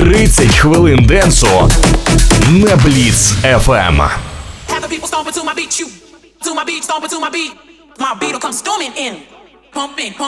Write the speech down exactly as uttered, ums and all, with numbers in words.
тридцять хвилин денсу на Бліц еф ем. Have the people stomping to my beat, you to my beat, stomping to my beat. My beat will come storming in, pumping, pumping.